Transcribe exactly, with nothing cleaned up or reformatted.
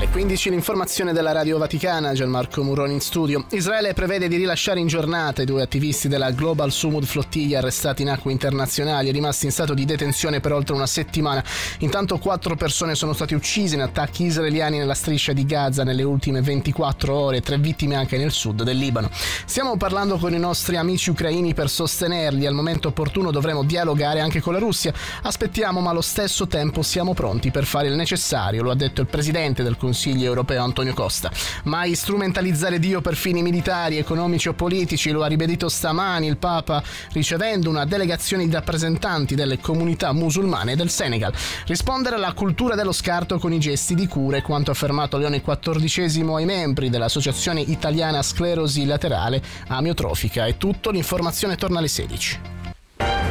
alle quindici l'informazione della Radio Vaticana, Gianmarco Murroni in studio. Israele prevede di rilasciare in giornata i due attivisti della Global Sumud Flottiglia arrestati in acque internazionali e rimasti in stato di detenzione per oltre una settimana. Intanto quattro persone sono state uccise in attacchi israeliani nella striscia di Gaza nelle ultime ventiquattro ore, tre vittime anche nel sud del Libano. Stiamo parlando con i nostri amici ucraini per sostenerli. Al momento opportuno dovremo dialogare anche con la Russia. Aspettiamo, ma allo stesso tempo siamo pronti per fare il necessario, lo ha detto il presidente del Consiglio europeo Antonio Costa. Mai strumentalizzare Dio per fini militari, economici o politici, lo ha ribadito stamani il Papa ricevendo una delegazione di rappresentanti delle comunità musulmane del Senegal. Rispondere alla cultura dello scarto con i gesti di cura è quanto affermato Leone quattordicesimo ai membri dell'Associazione Italiana Sclerosi Laterale Amiotrofica. È tutto, l'informazione torna alle sedici.